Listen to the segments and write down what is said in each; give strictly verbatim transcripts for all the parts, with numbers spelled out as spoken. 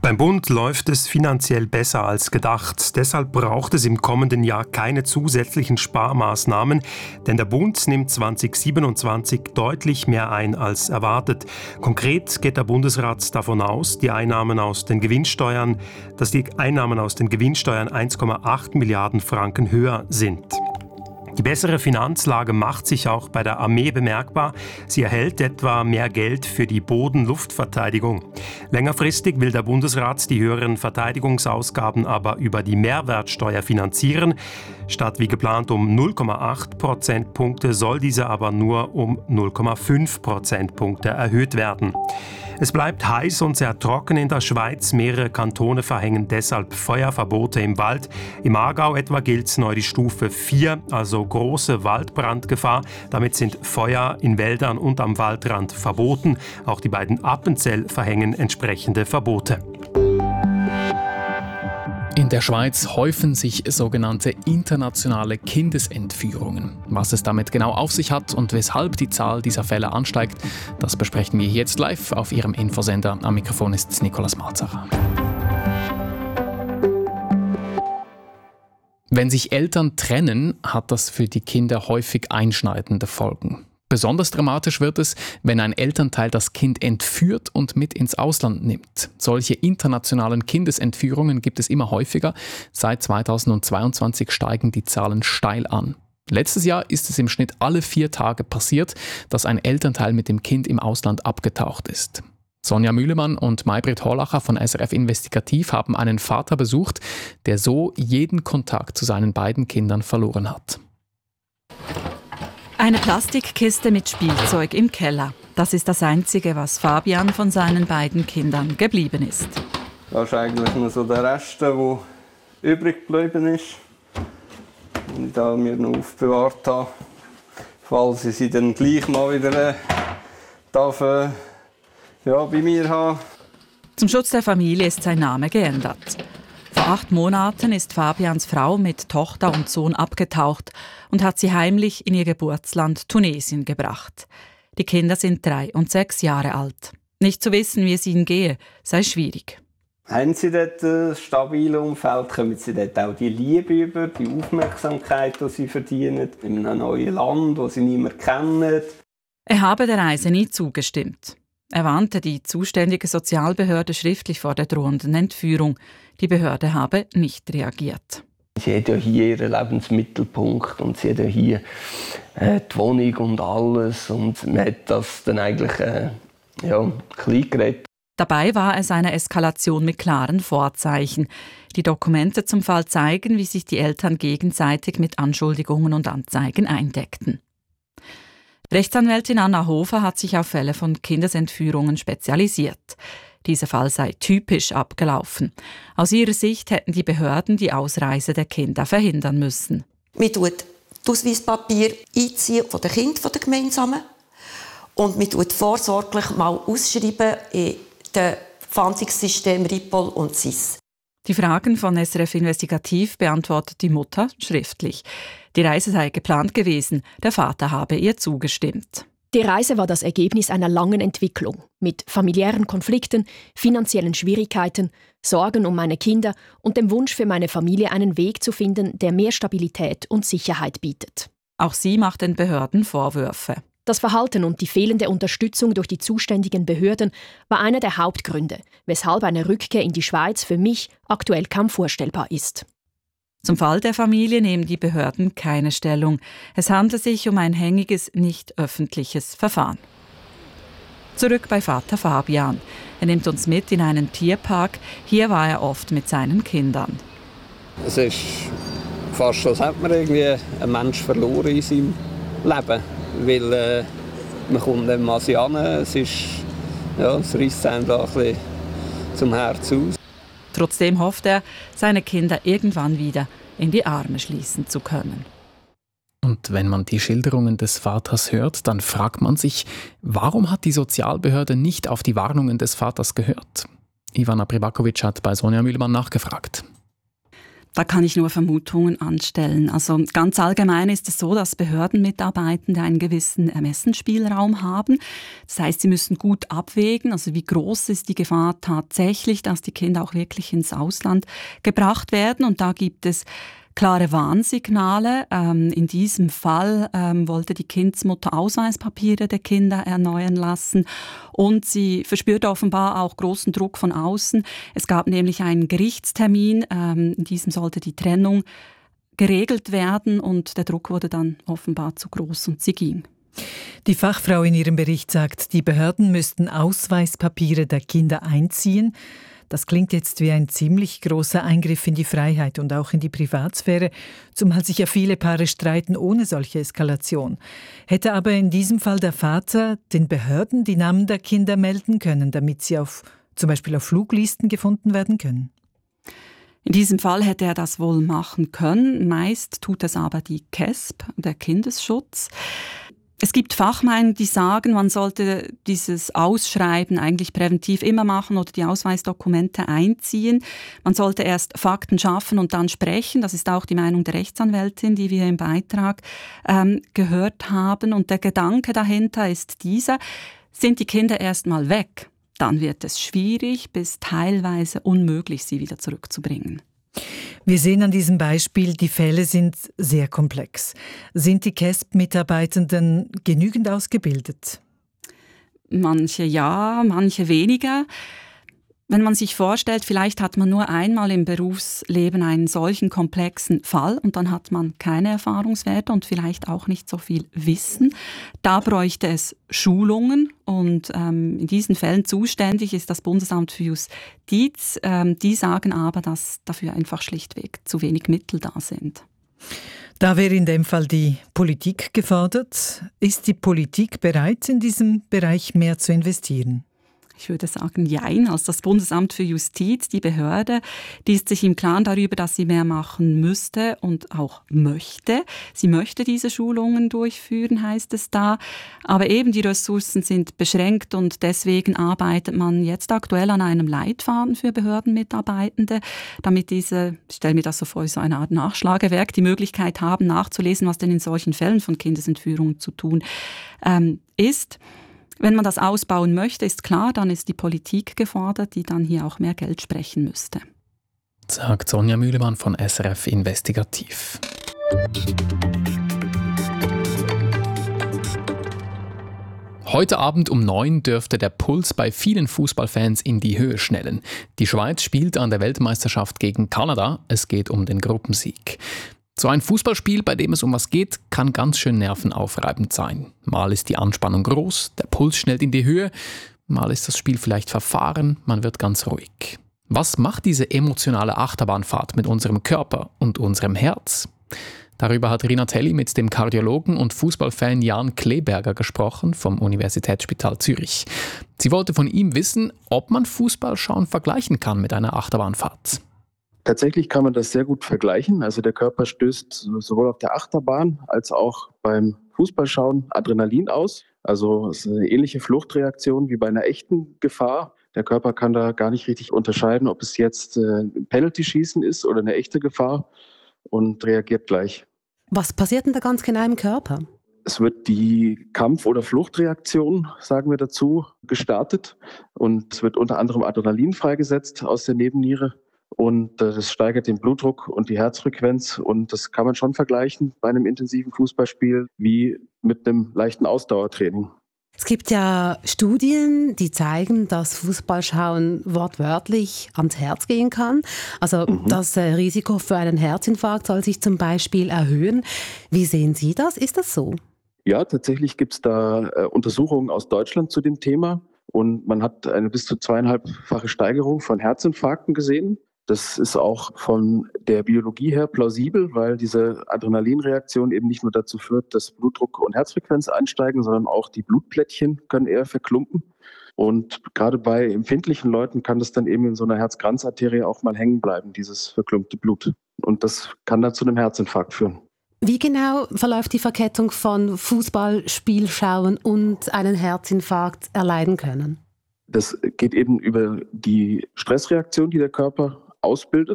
Beim Bund läuft es finanziell besser als gedacht. Deshalb braucht es im kommenden Jahr keine zusätzlichen Sparmaßnahmen, denn der Bund nimmt zwanzig siebenundzwanzig deutlich mehr ein als erwartet. Konkret geht der Bundesrat davon aus, die Einnahmen aus den Gewinnsteuern, dass die Einnahmen aus den Gewinnsteuern eins Komma acht Milliarden Franken höher sind. Die bessere Finanzlage macht sich auch bei der Armee bemerkbar. Sie erhält etwa mehr Geld für die Boden-Luftverteidigung. Längerfristig will der Bundesrat die höheren Verteidigungsausgaben aber über die Mehrwertsteuer finanzieren. Statt wie geplant um null Komma acht Prozentpunkte soll diese aber nur um null Komma fünf Prozentpunkte erhöht werden. Es bleibt heiß und sehr trocken in der Schweiz. Mehrere Kantone verhängen deshalb Feuerverbote im Wald. Im Aargau etwa gilt neu die Stufe vier, also große Waldbrandgefahr. Damit sind Feuer in Wäldern und am Waldrand verboten. Auch die beiden Appenzell verhängen entsprechende Verbote. In der Schweiz häufen sich sogenannte internationale Kindesentführungen. Was es damit genau auf sich hat und weshalb die Zahl dieser Fälle ansteigt, das besprechen wir jetzt live auf Ihrem Infosender. Am Mikrofon ist Nicolas Malzacher. Wenn sich Eltern trennen, hat das für die Kinder häufig einschneidende Folgen. Besonders dramatisch wird es, wenn ein Elternteil das Kind entführt und mit ins Ausland nimmt. Solche internationalen Kindesentführungen gibt es immer häufiger. Seit zweitausendzweiundzwanzig steigen die Zahlen steil an. Letztes Jahr ist es im Schnitt alle vier Tage passiert, dass ein Elternteil mit dem Kind im Ausland abgetaucht ist. Sonja Mühlemann und Maybrit Horlacher von S R F Investigativ haben einen Vater besucht, der so jeden Kontakt zu seinen beiden Kindern verloren hat. Eine Plastikkiste mit Spielzeug im Keller. Das ist das Einzige, was Fabian von seinen beiden Kindern geblieben ist. Das ist eigentlich nur so der Rest, der übrig geblieben ist. Den ich da mir noch aufbewahrt habe. Falls ich sie dann gleich mal wieder äh, darf, äh, ja, bei mir haben. Zum Schutz der Familie ist sein Name geändert. Vor acht Monaten ist Fabians Frau mit Tochter und Sohn abgetaucht und hat sie heimlich in ihr Geburtsland Tunesien gebracht. Die Kinder sind drei und sechs Jahre alt. Nicht zu wissen, wie es ihnen gehe, sei schwierig. Haben Sie dort ein stabiles Umfeld? Kommen Sie dort auch die Liebe über, die Aufmerksamkeit, die Sie verdienen, in einem neuen Land, das Sie nicht mehr kennen? Er habe der Reise nie zugestimmt. Er warnte die zuständige Sozialbehörde schriftlich vor der drohenden Entführung. Die Behörde habe nicht reagiert. Sie hat ja hier ihren Lebensmittelpunkt und sie hat ja hier äh, die Wohnung und alles. Und man hat das dann eigentlich äh, ja, klein geredet. Dabei war es eine Eskalation mit klaren Vorzeichen. Die Dokumente zum Fall zeigen, wie sich die Eltern gegenseitig mit Anschuldigungen und Anzeigen eindeckten. Rechtsanwältin Anna Hofer hat sich auf Fälle von Kindesentführungen spezialisiert. Dieser Fall sei typisch abgelaufen. Aus ihrer Sicht hätten die Behörden die Ausreise der Kinder verhindern müssen. Man tut das Ausweispapier einziehen von den Kindern, von den Gemeinsamen. Und man tut vorsorglich mal ausschreiben in den Fahndungssystemen Ripoll und S I S. Die Fragen von S R F Investigativ beantwortet die Mutter schriftlich. Die Reise sei geplant gewesen, der Vater habe ihr zugestimmt. Die Reise war das Ergebnis einer langen Entwicklung mit familiären Konflikten, finanziellen Schwierigkeiten, Sorgen um meine Kinder und dem Wunsch für meine Familie einen Weg zu finden, der mehr Stabilität und Sicherheit bietet. Auch sie macht den Behörden Vorwürfe. Das Verhalten und die fehlende Unterstützung durch die zuständigen Behörden war einer der Hauptgründe, weshalb eine Rückkehr in die Schweiz für mich aktuell kaum vorstellbar ist. Zum Fall der Familie nehmen die Behörden keine Stellung. Es handelt sich um ein hängiges, nicht öffentliches Verfahren. Zurück bei Vater Fabian. Er nimmt uns mit in einen Tierpark. Hier war er oft mit seinen Kindern. Es ist fast so, als hätte man irgendwie einen Menschen verloren in seinem Leben. Weil äh, man kommt nicht mehr an sie an. Es ist, ja, es reisst einem da ein bisschen zum Herz aus. Trotzdem hofft er, seine Kinder irgendwann wieder in die Arme schließen zu können. Und wenn man die Schilderungen des Vaters hört, dann fragt man sich, warum hat die Sozialbehörde nicht auf die Warnungen des Vaters gehört? Ivana Pribakovic hat bei Sonja Mühlmann nachgefragt. Da kann ich nur Vermutungen anstellen. Also ganz allgemein ist es so, dass Behördenmitarbeitende einen gewissen Ermessensspielraum haben. Das heißt, sie müssen gut abwägen, also wie groß ist die Gefahr tatsächlich, dass die Kinder auch wirklich ins Ausland gebracht werden. Und da gibt es klare Warnsignale. Ähm, in diesem Fall ähm, wollte die Kindsmutter Ausweispapiere der Kinder erneuern lassen und sie verspürte offenbar auch großen Druck von außen. Es gab nämlich einen Gerichtstermin, ähm, in diesem sollte die Trennung geregelt werden und der Druck wurde dann offenbar zu groß und sie ging. Die Fachfrau in ihrem Bericht sagt, die Behörden müssten Ausweispapiere der Kinder einziehen. Das klingt jetzt wie ein ziemlich großer Eingriff in die Freiheit und auch in die Privatsphäre, zumal sich ja viele Paare streiten ohne solche Eskalation. Hätte aber in diesem Fall der Vater den Behörden die Namen der Kinder melden können, damit sie auf, zum Beispiel auf Fluglisten gefunden werden können? In diesem Fall hätte er das wohl machen können. Meist tut es aber die K E S P, der Kindesschutz. Es gibt Fachmeinungen, die sagen, man sollte dieses Ausschreiben eigentlich präventiv immer machen oder die Ausweisdokumente einziehen. Man sollte erst Fakten schaffen und dann sprechen. Das ist auch die Meinung der Rechtsanwältin, die wir im Beitrag ähm, gehört haben. Und der Gedanke dahinter ist dieser: Sind die Kinder erst mal weg, dann wird es schwierig bis teilweise unmöglich, sie wieder zurückzubringen. Wir sehen an diesem Beispiel, die Fälle sind sehr komplex. Sind die K E S P-Mitarbeitenden genügend ausgebildet? Manche ja, manche weniger. Wenn man sich vorstellt, vielleicht hat man nur einmal im Berufsleben einen solchen komplexen Fall und dann hat man keine Erfahrungswerte und vielleicht auch nicht so viel Wissen. Da bräuchte es Schulungen und ähm, in diesen Fällen zuständig ist das Bundesamt für Justiz. Ähm, die sagen aber, dass dafür einfach schlichtweg zu wenig Mittel da sind. Da wäre in dem Fall die Politik gefordert. Ist die Politik bereit, in diesem Bereich mehr zu investieren? Ich würde sagen, jein. Also das Bundesamt für Justiz, die Behörde, die ist sich im Klaren darüber, dass sie mehr machen müsste und auch möchte. Sie möchte diese Schulungen durchführen, heißt es da. Aber eben die Ressourcen sind beschränkt und deswegen arbeitet man jetzt aktuell an einem Leitfaden für Behördenmitarbeitende, damit diese, ich stelle mir das so vor, so eine Art Nachschlagewerk, die Möglichkeit haben, nachzulesen, was denn in solchen Fällen von Kindesentführung zu tun ähm, ist. Wenn man das ausbauen möchte, ist klar, dann ist die Politik gefordert, die dann hier auch mehr Geld sprechen müsste. Sagt Sonja Mühlemann von S R F Investigativ. Heute Abend um neun dürfte der Puls bei vielen Fußballfans in die Höhe schnellen. Die Schweiz spielt an der Weltmeisterschaft gegen Kanada. Es geht um den Gruppensieg. So ein Fußballspiel, bei dem es um was geht, kann ganz schön nervenaufreibend sein. Mal ist die Anspannung groß, der Puls schnellt in die Höhe, mal ist das Spiel vielleicht verfahren, man wird ganz ruhig. Was macht diese emotionale Achterbahnfahrt mit unserem Körper und unserem Herz? Darüber hat Rina Telli mit dem Kardiologen und Fußballfan Jan Kleberger gesprochen vom Universitätsspital Zürich. Sie wollte von ihm wissen, ob man Fußballschauen vergleichen kann mit einer Achterbahnfahrt. Tatsächlich kann man das sehr gut vergleichen. Also der Körper stößt sowohl auf der Achterbahn als auch beim Fußballschauen Adrenalin aus. Also es ist eine ähnliche Fluchtreaktion wie bei einer echten Gefahr. Der Körper kann da gar nicht richtig unterscheiden, ob es jetzt ein Penalty-Schießen ist oder eine echte Gefahr und reagiert gleich. Was passiert denn da ganz genau im Körper? Es wird die Kampf- oder Fluchtreaktion, sagen wir dazu, gestartet. Und es wird unter anderem Adrenalin freigesetzt aus der Nebenniere. Und das steigert den Blutdruck und die Herzfrequenz. Und das kann man schon vergleichen bei einem intensiven Fußballspiel wie mit einem leichten Ausdauertraining. Es gibt ja Studien, die zeigen, dass Fußballschauen wortwörtlich ans Herz gehen kann. Also mhm. das Risiko für einen Herzinfarkt soll sich zum Beispiel erhöhen. Wie sehen Sie das? Ist das so? Ja, tatsächlich gibt es da äh, Untersuchungen aus Deutschland zu dem Thema. Und man hat eine bis zu zweieinhalbfache Steigerung von Herzinfarkten gesehen. Das ist auch von der Biologie her plausibel, weil diese Adrenalinreaktion eben nicht nur dazu führt, dass Blutdruck und Herzfrequenz ansteigen, sondern auch die Blutplättchen können eher verklumpen. Und gerade bei empfindlichen Leuten kann das dann eben in so einer Herzkranzarterie auch mal hängen bleiben, dieses verklumpte Blut. Und das kann dann zu einem Herzinfarkt führen. Wie genau verläuft die Verkettung von Fußballspielschauen und einen Herzinfarkt erleiden können? Das geht eben über die Stressreaktion, die der Körper ausbildet.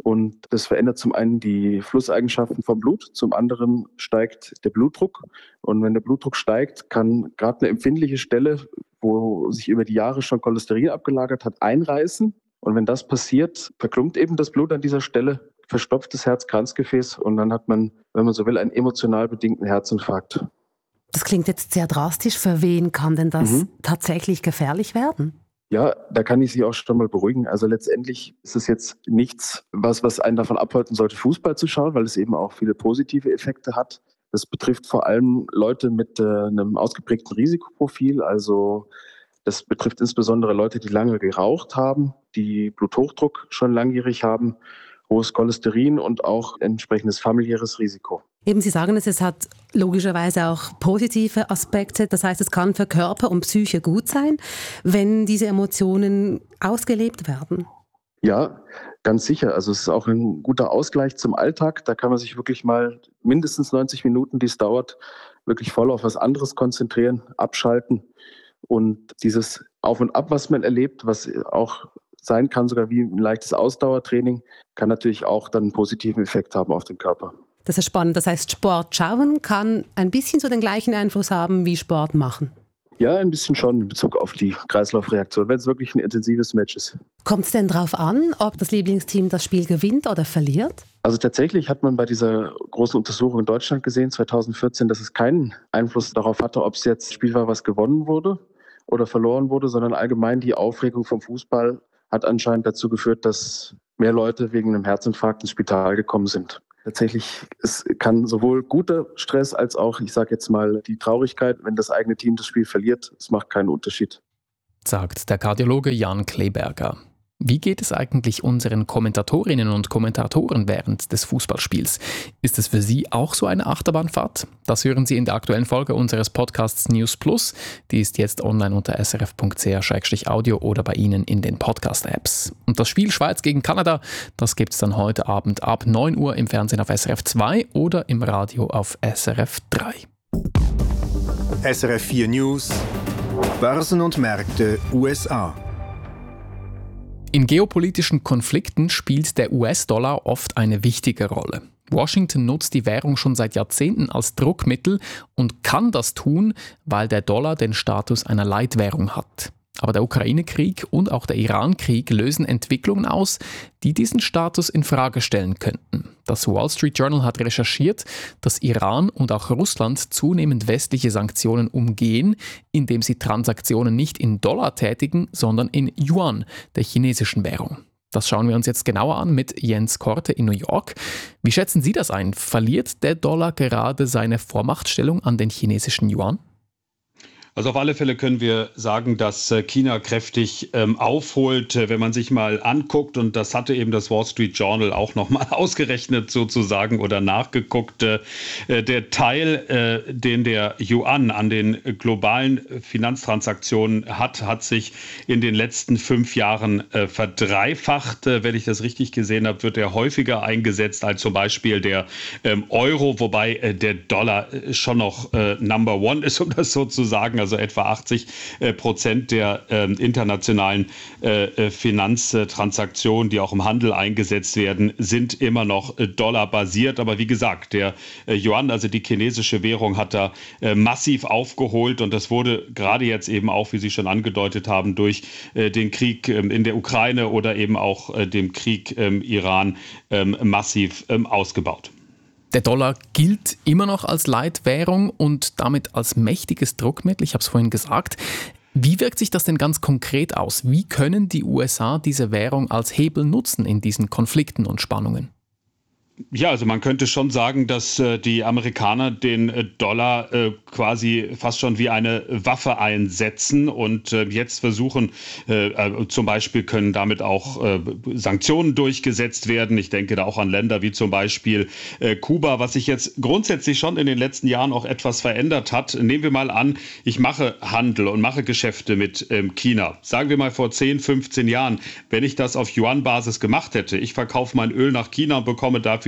Und das verändert zum einen die Flusseigenschaften vom Blut, zum anderen steigt der Blutdruck. Und wenn der Blutdruck steigt, kann gerade eine empfindliche Stelle, wo sich über die Jahre schon Cholesterin abgelagert hat, einreißen. Und wenn das passiert, verklumpt eben das Blut an dieser Stelle, verstopft das Herz-Kranzgefäß und dann hat man, wenn man so will, einen emotional bedingten Herzinfarkt. Das klingt jetzt sehr drastisch. Für wen kann denn das mhm. tatsächlich gefährlich werden? Ja, da kann ich Sie auch schon mal beruhigen. Also letztendlich ist es jetzt nichts, was, was einen davon abhalten sollte, Fußball zu schauen, weil es eben auch viele positive Effekte hat. Das betrifft vor allem Leute mit äh, einem ausgeprägten Risikoprofil. Also das betrifft insbesondere Leute, die lange geraucht haben, die Bluthochdruck schon langjährig haben, hohes Cholesterin und auch entsprechendes familiäres Risiko. Eben, Sie sagen es, es hat logischerweise auch positive Aspekte. Das heißt, es kann für Körper und Psyche gut sein, wenn diese Emotionen ausgelebt werden. Ja, ganz sicher. Also es ist auch ein guter Ausgleich zum Alltag. Da kann man sich wirklich mal mindestens neunzig Minuten, die es dauert, wirklich voll auf was anderes konzentrieren, abschalten. Und dieses Auf und Ab, was man erlebt, was auch sein kann, sogar wie ein leichtes Ausdauertraining, kann natürlich auch dann einen positiven Effekt haben auf den Körper. Das ist spannend. Das heißt, Sport schauen kann ein bisschen so den gleichen Einfluss haben wie Sport machen. Ja, ein bisschen schon in Bezug auf die Kreislaufreaktion, wenn es wirklich ein intensives Match ist. Kommt es denn darauf an, ob das Lieblingsteam das Spiel gewinnt oder verliert? Also tatsächlich hat man bei dieser großen Untersuchung in Deutschland gesehen, zweitausendvierzehn, dass es keinen Einfluss darauf hatte, ob es jetzt ein Spiel war, was gewonnen wurde oder verloren wurde, sondern allgemein die Aufregung vom Fußball hat anscheinend dazu geführt, dass mehr Leute wegen einem Herzinfarkt ins Spital gekommen sind. Tatsächlich, es kann sowohl guter Stress als auch, ich sage jetzt mal, die Traurigkeit, wenn das eigene Team das Spiel verliert, es macht keinen Unterschied. Sagt der Kardiologe Jan Kleberger. Wie geht es eigentlich unseren Kommentatorinnen und Kommentatoren während des Fußballspiels? Ist es für Sie auch so eine Achterbahnfahrt? Das hören Sie in der aktuellen Folge unseres Podcasts News Plus. Die ist jetzt online unter s r f punkt c h slash audio oder bei Ihnen in den Podcast-Apps. Und das Spiel Schweiz gegen Kanada, das gibt es dann heute Abend ab neun Uhr im Fernsehen auf S R F zwei oder im Radio auf S R F drei. S R F vier News, Börsen und Märkte U S A. In geopolitischen Konflikten spielt der U S-Dollar oft eine wichtige Rolle. Washington nutzt die Währung schon seit Jahrzehnten als Druckmittel und kann das tun, weil der Dollar den Status einer Leitwährung hat. Aber der Ukraine-Krieg und auch der Iran-Krieg lösen Entwicklungen aus, die diesen Status in Frage stellen könnten. Das Wall Street Journal hat recherchiert, dass Iran und auch Russland zunehmend westliche Sanktionen umgehen, indem sie Transaktionen nicht in Dollar tätigen, sondern in Yuan, der chinesischen Währung. Das schauen wir uns jetzt genauer an mit Jens Korte in New York. Wie schätzen Sie das ein? Verliert der Dollar gerade seine Vormachtstellung an den chinesischen Yuan? Also auf alle Fälle können wir sagen, dass China kräftig ähm, aufholt, wenn man sich mal anguckt, und das hatte eben das Wall Street Journal auch nochmal ausgerechnet sozusagen oder nachgeguckt. Äh, der Teil, äh, den der Yuan an den globalen Finanztransaktionen hat, hat sich in den letzten fünf Jahren äh, verdreifacht. Äh, wenn ich das richtig gesehen habe, wird er häufiger eingesetzt als zum Beispiel der ähm, Euro, wobei äh, der Dollar schon noch äh, Number One ist, um das so zu sagen. Also etwa achtzig Prozent der äh, internationalen äh, Finanztransaktionen, die auch im Handel eingesetzt werden, sind immer noch äh, dollarbasiert. Aber wie gesagt, der äh, Yuan, also die chinesische Währung, hat da äh, massiv aufgeholt. Und das wurde gerade jetzt eben auch, wie Sie schon angedeutet haben, durch äh, den Krieg äh, in der Ukraine oder eben auch äh, dem Krieg im Iran äh, massiv äh, ausgebaut. Der Dollar gilt immer noch als Leitwährung und damit als mächtiges Druckmittel, ich habe es vorhin gesagt. Wie wirkt sich das denn ganz konkret aus? Wie können die U S A diese Währung als Hebel nutzen in diesen Konflikten und Spannungen? Ja, also man könnte schon sagen, dass äh, die Amerikaner den äh, Dollar äh, quasi fast schon wie eine Waffe einsetzen und äh, jetzt versuchen, äh, äh, zum Beispiel können damit auch äh, Sanktionen durchgesetzt werden. Ich denke da auch an Länder wie zum Beispiel äh, Kuba, was sich jetzt grundsätzlich schon in den letzten Jahren auch etwas verändert hat. Nehmen wir mal an, ich mache Handel und mache Geschäfte mit ähm, China. Sagen wir mal vor zehn, fünfzehn Jahren, wenn ich das auf Yuan-Basis gemacht hätte, ich verkaufe mein Öl nach China und bekomme dafür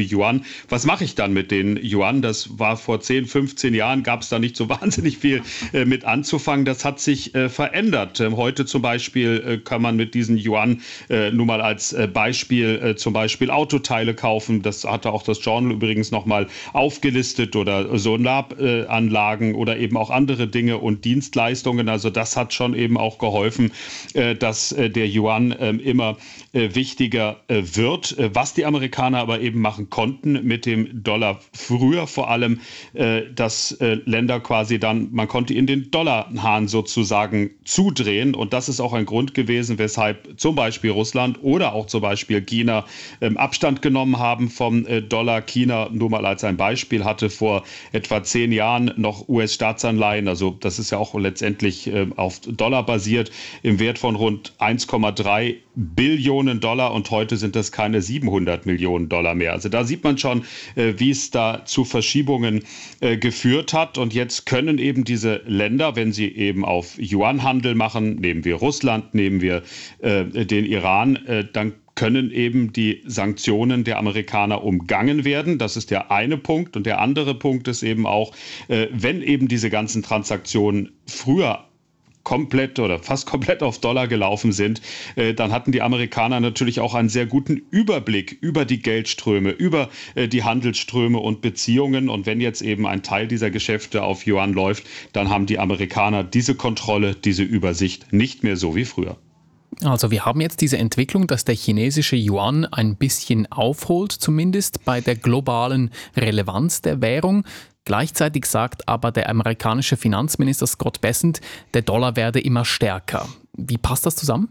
Yuan. Was mache ich dann mit den Yuan? Das war vor zehn, fünfzehn Jahren, gab es da nicht so wahnsinnig viel äh, mit anzufangen. Das hat sich äh, verändert. Ähm, heute zum Beispiel äh, kann man mit diesen Yuan äh, nur mal als äh, Beispiel äh, zum Beispiel Autoteile kaufen. Das hatte auch das Journal übrigens nochmal aufgelistet oder Solaranlagen oder eben auch andere Dinge und Dienstleistungen. Also das hat schon eben auch geholfen, äh, dass äh, der Yuan äh, immer äh, wichtiger äh, wird. Äh, was die Amerikaner aber eben machen konnten mit dem Dollar früher vor allem, äh, dass äh, Länder quasi dann, man konnte in den Dollarhahn sozusagen zudrehen und das ist auch ein Grund gewesen, weshalb zum Beispiel Russland oder auch zum Beispiel China äh, Abstand genommen haben vom äh, Dollar. China, nur mal als ein Beispiel, hatte vor etwa zehn Jahren noch U S-Staatsanleihen, also das ist ja auch letztendlich äh, auf Dollar basiert, im Wert von rund eins Komma drei Billionen Dollar und heute sind das keine siebenhundert Millionen Dollar mehr. Also da sieht man schon, äh, wie es da zu Verschiebungen äh, geführt hat und jetzt können eben diese Länder, wenn sie eben auf Yuan-Handel machen, nehmen wir Russland, nehmen wir äh, den Iran, äh, dann können eben die Sanktionen der Amerikaner umgangen werden. Das ist der eine Punkt. Und der andere Punkt ist eben auch, äh, wenn eben diese ganzen Transaktionen früher komplett oder fast komplett auf Dollar gelaufen sind, äh, dann hatten die Amerikaner natürlich auch einen sehr guten Überblick über die Geldströme, über äh, die Handelsströme und Beziehungen. Und wenn jetzt eben ein Teil dieser Geschäfte auf Yuan läuft, dann haben die Amerikaner diese Kontrolle, diese Übersicht nicht mehr so wie früher. Also wir haben jetzt diese Entwicklung, dass der chinesische Yuan ein bisschen aufholt, zumindest bei der globalen Relevanz der Währung. Gleichzeitig sagt aber der amerikanische Finanzminister Scott Bessent, der Dollar werde immer stärker. Wie passt das zusammen?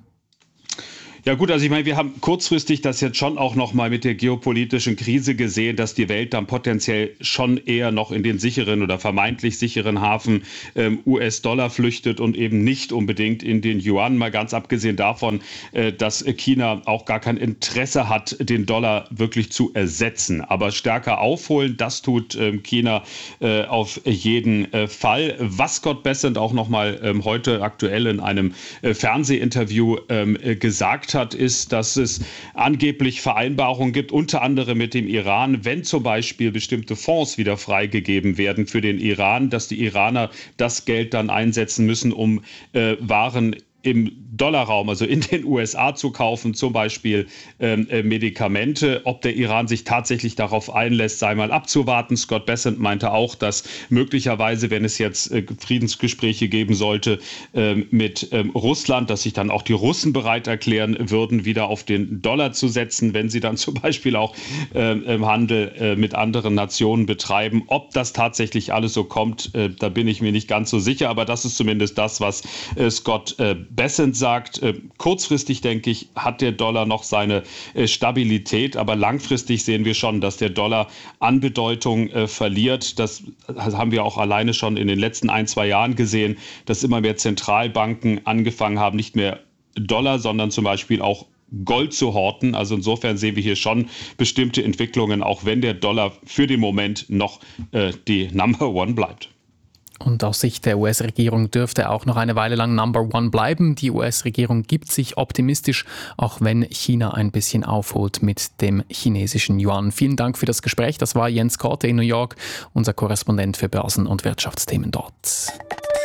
Ja gut, also ich meine, wir haben kurzfristig das jetzt schon auch noch mal mit der geopolitischen Krise gesehen, dass die Welt dann potenziell schon eher noch in den sicheren oder vermeintlich sicheren Hafen ähm, U S-Dollar flüchtet und eben nicht unbedingt in den Yuan, mal ganz abgesehen davon, äh, dass China auch gar kein Interesse hat, den Dollar wirklich zu ersetzen. Aber stärker aufholen, das tut ähm, China äh, auf jeden äh, Fall. Was Scott Bessent auch noch mal ähm, heute aktuell in einem äh, Fernsehinterview ähm, äh, gesagt hat, ist, dass es angeblich Vereinbarungen gibt, unter anderem mit dem Iran, wenn zum Beispiel bestimmte Fonds wieder freigegeben werden für den Iran, dass die Iraner das Geld dann einsetzen müssen, um äh, Waren im Dollarraum, also in den U S A zu kaufen, zum Beispiel ähm, äh, Medikamente. Ob der Iran sich tatsächlich darauf einlässt, sei mal abzuwarten. Scott Bessent meinte auch, dass möglicherweise, wenn es jetzt äh, Friedensgespräche geben sollte äh, mit ähm, Russland, dass sich dann auch die Russen bereit erklären würden, wieder auf den Dollar zu setzen, wenn sie dann zum Beispiel auch äh, im Handel äh, mit anderen Nationen betreiben. Ob das tatsächlich alles so kommt, äh, da bin ich mir nicht ganz so sicher, aber das ist zumindest das, was äh, Scott äh, Bessent sagt, äh, kurzfristig, denke ich, hat der Dollar noch seine äh, Stabilität, aber langfristig sehen wir schon, dass der Dollar an Bedeutung äh, verliert. Das haben wir auch alleine schon in den letzten ein, zwei Jahren gesehen, dass immer mehr Zentralbanken angefangen haben, nicht mehr Dollar, sondern zum Beispiel auch Gold zu horten. Also insofern sehen wir hier schon bestimmte Entwicklungen, auch wenn der Dollar für den Moment noch äh, die Number One bleibt. Und aus Sicht der U S-Regierung dürfte auch noch eine Weile lang Number One bleiben. Die U S-Regierung gibt sich optimistisch, auch wenn China ein bisschen aufholt mit dem chinesischen Yuan. Vielen Dank für das Gespräch. Das war Jens Korte in New York, unser Korrespondent für Börsen- und Wirtschaftsthemen dort.